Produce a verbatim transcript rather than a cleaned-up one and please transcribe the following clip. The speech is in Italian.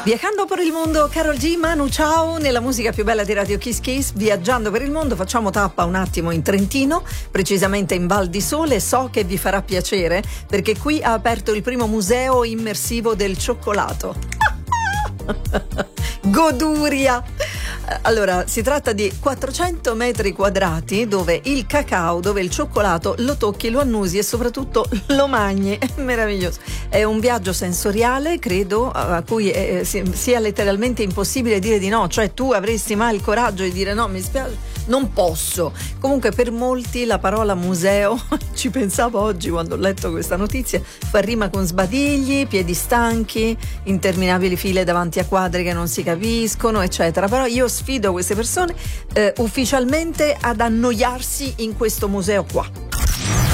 Viaggiando per il mondo, Karol G, Manu Ciao, nella musica più bella di Radio Kiss Kiss. Viaggiando per il mondo, facciamo tappa un attimo in Trentino, precisamente in Val di Sole. So che vi farà piacere perché qui ha aperto il primo museo immersivo del cioccolato. Goduria! Allora, si tratta di quattrocento metri quadrati dove il cacao, dove il cioccolato lo tocchi, lo annusi e soprattutto lo mangi. È meraviglioso. È un viaggio sensoriale, credo, a cui è, sia letteralmente impossibile dire di no. Cioè, tu avresti mai il coraggio di dire no, mi spiace, non posso. Comunque, per molti la parola museo, ci pensavo oggi quando ho letto questa notizia, fa rima con sbadigli, piedi stanchi, interminabili file davanti a quadri che non si capiscono, eccetera. Però io sfido queste persone eh, ufficialmente ad annoiarsi in questo museo qua.